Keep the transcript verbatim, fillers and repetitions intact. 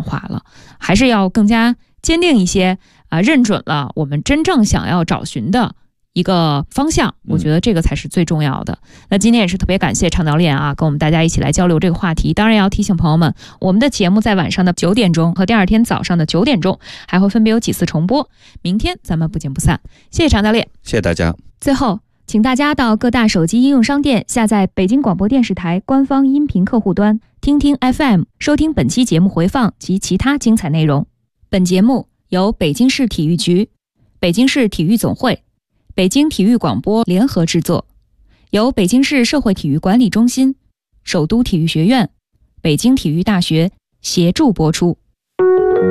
化了，还是要更加坚定一些啊、呃，认准了我们真正想要找寻的一个方向，我觉得这个才是最重要的。嗯、那今天也是特别感谢倡导练啊，跟我们大家一起来交流这个话题。当然也要提醒朋友们，我们的节目在晚上的九点钟和第二天早上的九点钟还会分别有几次重播。明天咱们不见不散。谢谢倡导练， 谢谢大家。 最后，请大家到各大手机应用商店下载北京广播电视台官方音频客户端，听听 F M， 收听本期节目回放及其他精彩内容。本节目由北京市体育局、北京市体育总会、北京体育广播联合制作，由北京市社会体育管理中心、首都体育学院、北京体育大学协助播出。